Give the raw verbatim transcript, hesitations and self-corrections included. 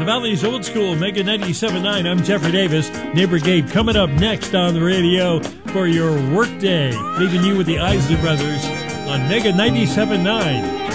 Valley's Old School, Mega ninety-seven point nine. I'm Jeffrey Davis. Neighbor Gabe coming up next on the radio for your workday. Leaving you with the Isley Brothers on Mega ninety-seven point nine.